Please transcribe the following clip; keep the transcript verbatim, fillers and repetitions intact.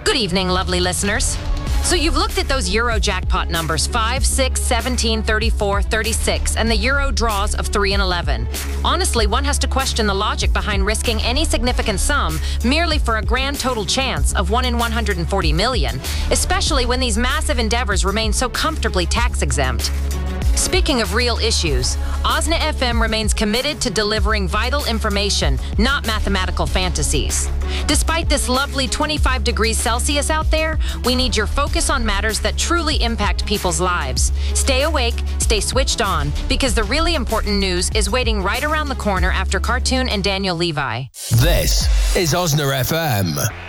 Good evening, lovely listeners. So you've looked at those Euro jackpot numbers, five, six, seventeen, thirty-four, thirty-six, and the Euro draws of three and eleven. Honestly, one has to question the logic behind risking any significant sum merely for a grand total chance of one in one hundred forty million, especially when these massive endeavors remain so comfortably tax-exempt. Speaking of real issues, Osna F M remains committed to delivering vital information, not mathematical fantasies. Despite this lovely twenty-five degrees Celsius out there, we need your focus on matters that truly impact people's lives. Stay awake, stay switched on, because the really important news is waiting right around the corner after Cartoon and Daniel Levi. This is Osna F M.